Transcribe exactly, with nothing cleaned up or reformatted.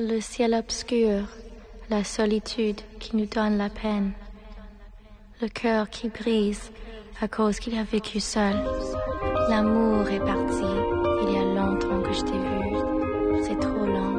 Le ciel obscur, la solitude qui nous donne la peine, le cœur qui brise à cause qu'il a vécu seul. L'amour est parti, il y a longtemps que je t'ai vu, c'est trop long.